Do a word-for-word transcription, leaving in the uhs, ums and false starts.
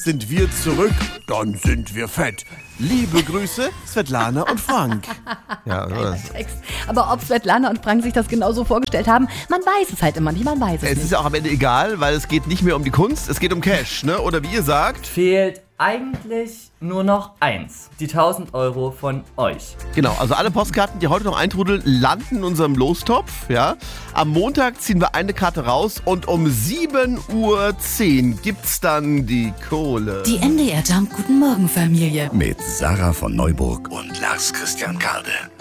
sind wir zurück, dann sind wir fett. Liebe Grüße, Svetlana und Frank. Ja, Geiler Text. Aber ob Svetlana und Frank sich das genauso vorgestellt haben, man weiß es halt immer nicht, man weiß es, es nicht. ist ja auch am Ende egal, weil es geht nicht mehr um die Kunst, es geht um Cash, ne? Oder wie ihr sagt. Fehlt eigentlich nur noch eins. Die tausend Euro von euch. Genau, also alle Postkarten, die heute noch eintrudeln, landen in unserem Lostopf, ja. Am Montag ziehen wir eine Karte raus und um sieben Uhr zehn gibt's dann die Kohle. Die N D R Jump Guten Morgen Familie. Mit Sarah von Neuburg und Lars Christian Karde.